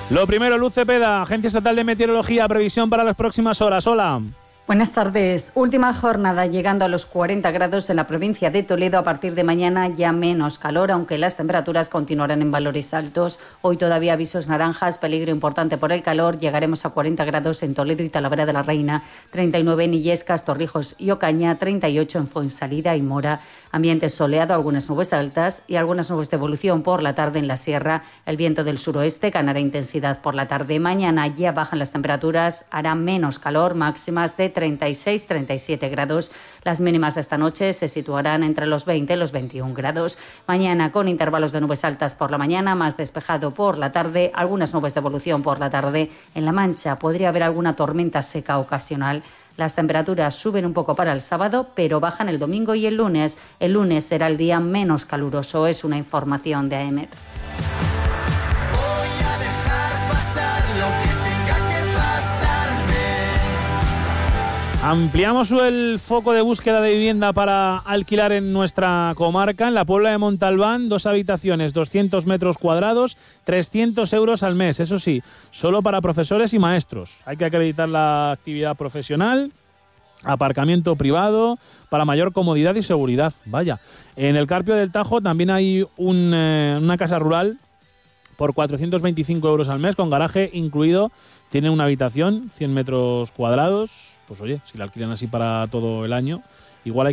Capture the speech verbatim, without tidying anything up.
Lo primero, Luz Cepeda, Agencia Estatal de Meteorología, previsión para las próximas horas. Hola. Buenas tardes. Última jornada llegando a los cuarenta grados en la provincia de Toledo. A partir de mañana ya menos calor, aunque las temperaturas continuarán en valores altos. Hoy todavía avisos naranjas, peligro importante por el calor. Llegaremos a cuarenta grados en Toledo y Talavera de la Reina, treinta y nueve en Illescas, Torrijos y Ocaña, treinta y ocho en Fuensalida y Mora. Ambiente soleado, algunas nubes altas y algunas nubes de evolución por la tarde en la sierra. El viento del suroeste ganará intensidad por la tarde. Mañana ya bajan las temperaturas, hará menos calor, máximas de treinta y seis a treinta y siete grados. Las mínimas de esta noche se situarán entre los veinte y los veintiún grados. Mañana con intervalos de nubes altas por la mañana, más despejado por la tarde, algunas nubes de evolución por la tarde. En La Mancha podría haber alguna tormenta seca ocasional. Las temperaturas suben un poco para el sábado, pero bajan el domingo y el lunes. El lunes será el día menos caluroso. Es una información de A E M E T. Ampliamos el foco de búsqueda de vivienda para alquilar en nuestra comarca. En la Puebla de Montalbán, dos habitaciones, doscientos metros cuadrados, trescientos euros al mes. Eso sí, solo para profesores y maestros. Hay que acreditar la actividad profesional, aparcamiento privado, para mayor comodidad y seguridad. Vaya. En el Carpio del Tajo también hay un, eh, una casa rural por cuatrocientos veinticinco euros al mes, con garaje incluido. Tiene una habitación, cien metros cuadrados. Pues oye, si la alquilan así para todo el año, igual hay